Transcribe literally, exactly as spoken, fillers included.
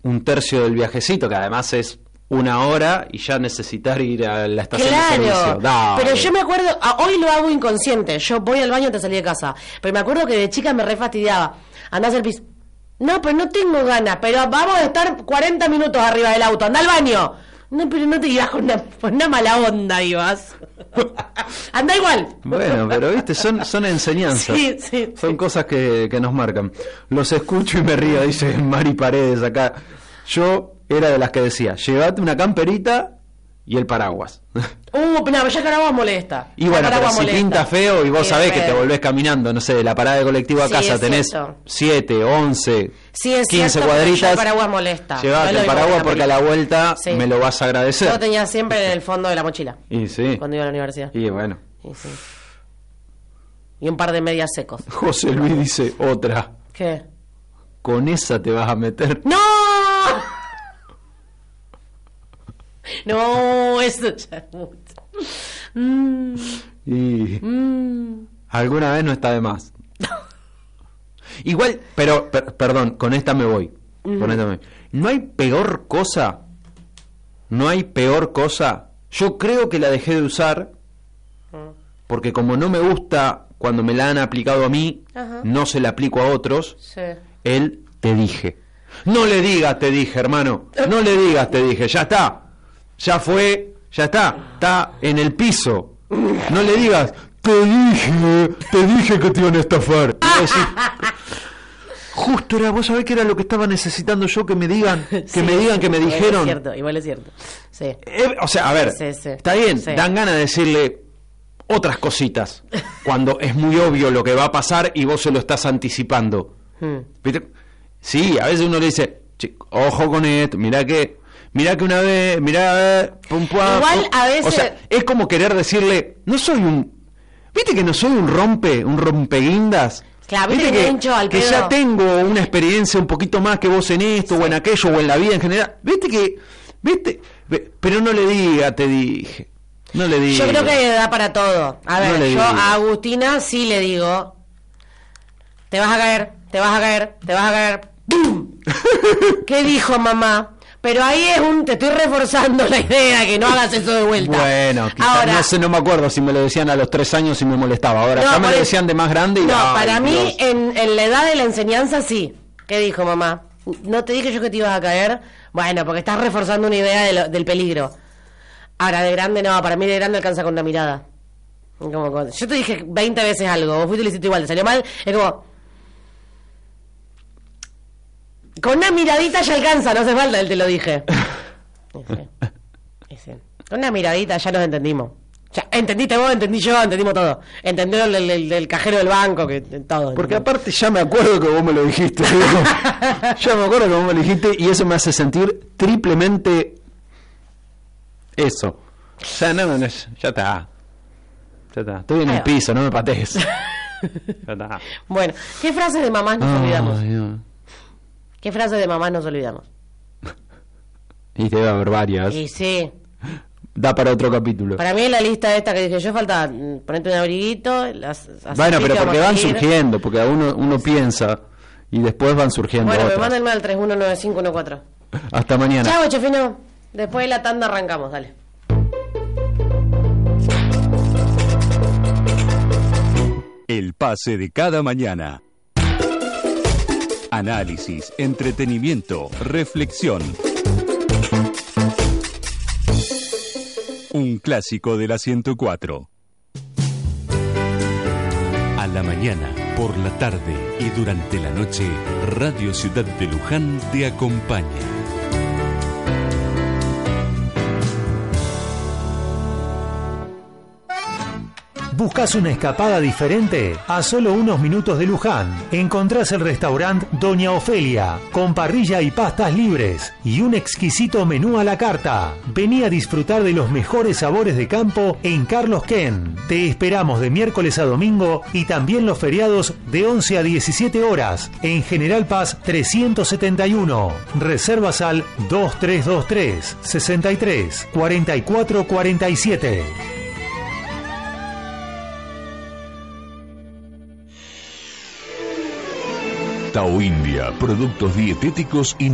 un tercio del viajecito, que además es una hora y ya necesitar ir a la estación claro, de servicio. Dale. Pero yo me acuerdo, ah, hoy lo hago inconsciente, yo voy al baño antes de salir de casa, pero me acuerdo que de chica me re fastidiaba, andá a hacer pis. No, pero no tengo ganas, pero vamos a estar cuarenta minutos arriba del auto, anda al baño. No, pero no te ibas con una, con una mala onda, ibas. Anda igual. Bueno, pero viste, son, son enseñanzas. Sí, sí, son sí. cosas que, que nos marcan. Los escucho y me río, dice Mari Paredes acá. Yo era de las que decía, llevate una camperita y el paraguas. Uh, no, ya Paraguas molesta. Y bueno, pero si molesta. pinta feo y vos Sí, sabés feo. que te volvés caminando, no sé, de la parada de colectivo a Sí, casa es tenés cierto. siete, once, Sí, es quince cierto, pero cuadritas. ya el paraguas molesta. Llevate No es lo el mismo paraguas que la porque a la película. vuelta Sí. me lo vas a agradecer. Yo lo tenía siempre en el fondo de la mochila. Y sí. Cuando iba a la universidad. Y bueno. Y, sí. Y un par de medias secos. José Luis dice otra. ¿Qué? Con esa te vas a meter. ¡No! No, eso ya es mucho. Mm, Y mm. alguna vez no está de más. Igual, pero, per- perdón, con esta me voy. Mm. Con esta me voy. No hay peor cosa. No hay peor cosa. Yo creo que la dejé de usar porque como no me gusta cuando me la han aplicado a mí, Ajá. no se la aplico a otros. Sí. El te dije. No le digas te dije, hermano. No le digas te dije. Ya está. Ya fue. Ya está. Está en el piso. No le digas te dije. Te dije que te iban a estafar. Y vos decís, justo era, vos sabés que era lo que estaba necesitando yo, que me digan, que Sí, me digan, que me igual dijeron. Es cierto, igual es cierto. Sí. Eh, o sea, a ver, Sí, sí. está bien, Sí. dan ganas de decirle otras cositas cuando es muy obvio lo que va a pasar y vos se lo estás anticipando. Hmm. ¿Viste? Sí, a veces uno le dice, "Che, ojo con esto, mirá que, mirá que una vez, mirá, eh, pum, pum, Igual pum". a veces- O sea, es como querer decirle, no soy un, viste que no soy un rompe, un rompeguindas. Claro, viste que me hincho al que pedo. ya tengo una experiencia un poquito más que vos en esto, o en aquello, o en la vida en general. Viste que, viste, Ve- pero no le diga, te dije. No le diga. Yo creo que da para todo. A ver, No le yo diga. a Agustina sí le digo, te vas a caer, te vas a caer, te vas a caer. ¡Bum! ¿Qué dijo mamá? Pero ahí es un, te estoy reforzando la idea que no hagas eso de vuelta. Bueno, quizás, Ahora, no sé, no me acuerdo si me lo decían a los tres años y me molestaba. Ahora No, ya me por lo eso- decían de más grande y no, ay, para mí Dios. en, en la edad de la enseñanza sí. ¿Qué dijo mamá? ¿No te dije yo que te ibas a caer? Bueno, porque estás reforzando una idea de lo- del peligro. Ahora, de grande no, para mí de grande alcanza con una mirada. Como con- yo te dije veinte veces algo, vos fuiste y lo hiciste igual, te salió mal, es como... Con una miradita ya alcanza, no hace falta, él te lo dije. Ese, ese. Con una miradita ya nos entendimos. Ya, entendiste vos, entendí yo, entendimos todo. Entendió el, el- el- el cajero del banco, que todo. Porque aparte ya me acuerdo que vos me lo dijiste. digo. Ya me acuerdo que vos me lo dijiste y eso me hace sentir triplemente eso. O sea, no, no, ya está. Ya está. Estoy en Ahí el va. piso, no me patees. Ya está. Bueno, ¿qué frases de mamás nos Ay, olvidamos? Dios. ¿Qué frases de mamás nos olvidamos? Y debe haber varias. Y sí, Da para otro capítulo. para mí la lista esta que dije yo falta mm, ponerte un abriguito. Las, así Bueno, que pero vamos porque a van seguir. surgiendo, porque a uno uno piensa y después van surgiendo Bueno, me otras. mándenme al tres uno nueve cinco uno cuatro. Hasta mañana. Chao, chefino. Después de la tanda arrancamos, dale. El pase de cada mañana. Análisis, entretenimiento, reflexión. Un clásico de la ciento cuatro. A la mañana, por la tarde y durante la noche, Radio Ciudad de Luján te acompaña. ¿Buscas una escapada diferente? A solo unos minutos de Luján, encontrás el restaurante Doña Ofelia, con parrilla y pastas libres, y un exquisito menú a la carta. Vení a disfrutar de los mejores sabores de campo en Carlos Ken. Te esperamos de miércoles a domingo y también los feriados de once a diecisiete horas, en General Paz trescientos setenta y uno. Reservas al dos tres dos tres, sesenta y tres, cuarenta y cuatro cuarenta y siete. Tao India, productos dietéticos y